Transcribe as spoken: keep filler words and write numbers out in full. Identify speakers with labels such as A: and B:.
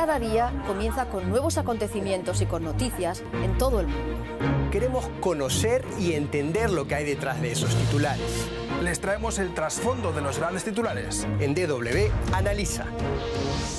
A: cada día comienza con nuevos acontecimientos y con noticias en todo el mundo.
B: Queremos conocer y entender lo que hay detrás de esos titulares.
C: Les traemos el trasfondo de los grandes titulares.
B: En D W Analiza.